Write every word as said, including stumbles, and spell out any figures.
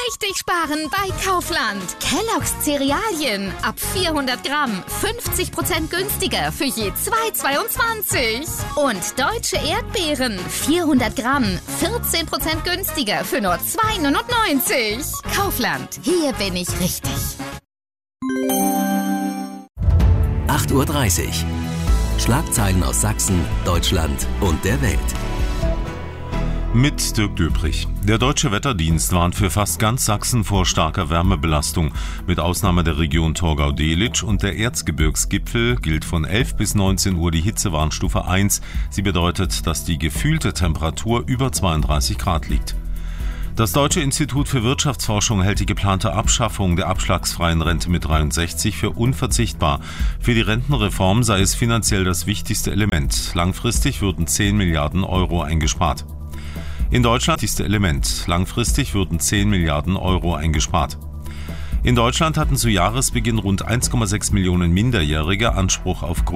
Richtig sparen bei Kaufland. Kellogg's Cerealien ab vierhundert Gramm fünfzig Prozent günstiger für je zwei Euro zweiundzwanzig. Und deutsche Erdbeeren vierhundert Gramm vierzehn Prozent günstiger für nur zwei Euro neunundneunzig. Kaufland, hier bin ich richtig. acht Uhr dreißig. Schlagzeilen aus Sachsen, Deutschland und der Welt. Mit Dirk Döbrich. Der Deutsche Wetterdienst warnt für fast ganz Sachsen vor starker Wärmebelastung. Mit Ausnahme der Region Torgau-Delitzsch und der Erzgebirgsgipfel gilt von elf bis neunzehn Uhr die Hitzewarnstufe eins. Sie bedeutet, dass die gefühlte Temperatur über zweiunddreißig Grad liegt. Das Deutsche Institut für Wirtschaftsforschung hält die geplante Abschaffung der abschlagsfreien Rente mit dreiundsechzig für unverzichtbar. Für die Rentenreform sei es finanziell das wichtigste Element. Langfristig würden zehn Milliarden Euro eingespart. In Deutschland ist das Element. Langfristig würden zehn Milliarden Euro eingespart. In Deutschland hatten zu Jahresbeginn rund eins Komma sechs Millionen Minderjährige Anspruch auf